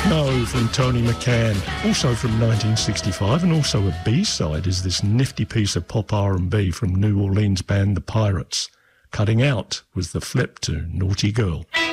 No, from Tony McCann. Also from 1965, and also a B-side is this nifty piece of pop R&B from New Orleans band The Pirates. Cutting Out was the flip to Naughty Girl.